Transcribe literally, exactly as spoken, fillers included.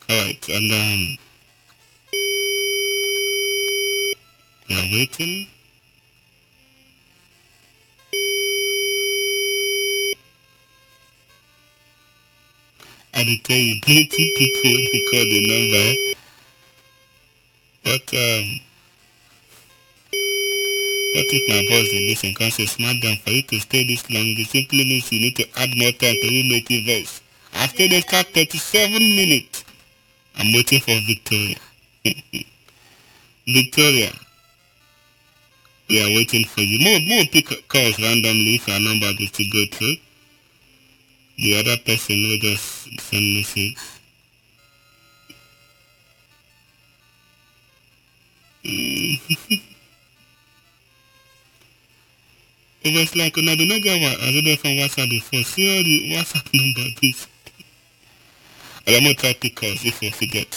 Alright, and um, we are waiting. I will tell you plenty people when they call the number, but um, what if my boss dey listen can say, madam, for you to stay this long, it simply means you need to add more time to remake your voice. I've stayed extra thirty-seven minutes. I'm waiting for Victoria. Victoria, we are waiting for you. More, more pick calls randomly if your number will still go through. The other person will just send message. Mm. It was like when I did not get what I did from WhatsApp before. See all the WhatsApp number this. I'm gonna try to pick calls if I forget.